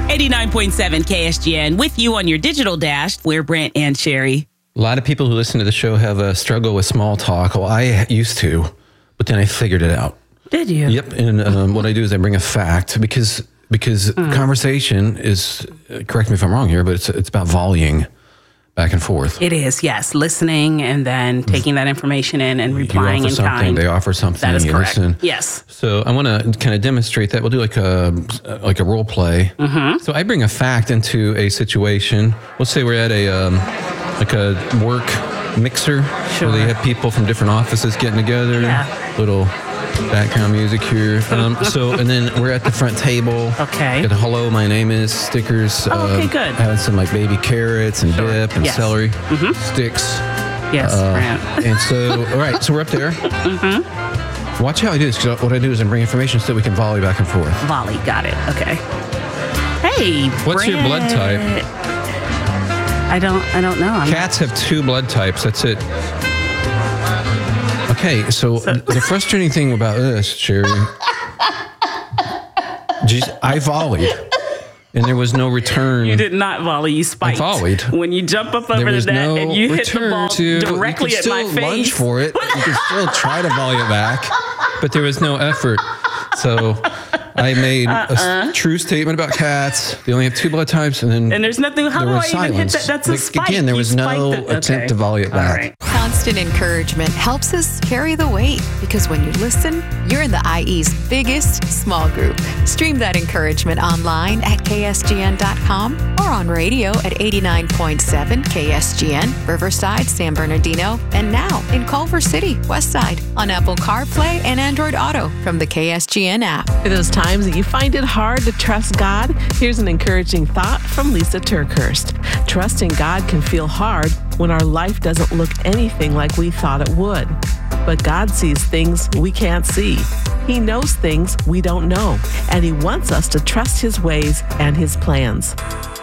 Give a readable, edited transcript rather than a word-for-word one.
89.7 KSGN with you on your digital dash. We're Brent and Sherry. A lot of people who listen to the show have a struggle with small talk. Well, I used to, but then I figured it out. Did you? Yep. And what I do is I bring a fact because conversation is, correct me if I'm wrong here, but it's about volleying back and forth. It is, yes. Listening and then taking that information in and replying in kind. They offer something. That is correct. Listen. Yes. So I want to kind of demonstrate that. We'll do like a role play. Mm-hmm. So I bring a fact into a situation. Let's say we're at a work mixer. Sure. Where they have people from different offices getting together. Yeah. Little background music here. And then we're at the front table. Okay. Got the hello, my name is stickers. Okay, good. Having some like baby carrots and dip and celery sticks. Yes, And so, all right, so we're up there. Mm-hmm. Watch how I do this, because what I do is I bring information so that we can volley back and forth. Volley, got it. Okay. Hey, What's your blood type? I don't know. Cats have 2 blood types. That's it. Okay, so the frustrating thing about this, Sherry, I volleyed, and there was no return. You did not volley. You spiked. I volleyed. When you jump up over the net and you hit the ball directly at my face. You could still lunge for it. You could still try to volley it back, but there was no effort. So I made a true statement about cats. They only have 2 blood types, and there's nothing. How do I even hit that? That's a spike. Again, there was no attempt to volley it back. Right. Constant encouragement helps us carry the weight, because when you listen, you're in the IE's biggest small group. Stream that encouragement online at ksgn.com or on radio at 89.7 KSGN, Riverside, San Bernardino, and now in Culver City, Westside, on Apple CarPlay and Android Auto from the KSGN app. For those times that you find it hard to trust God, here's an encouraging thought from Lisa Turkhurst. Trusting God can feel hard when our life doesn't look anything like we thought it would. But God sees things we can't see. He knows things we don't know, and He wants us to trust His ways and His plans.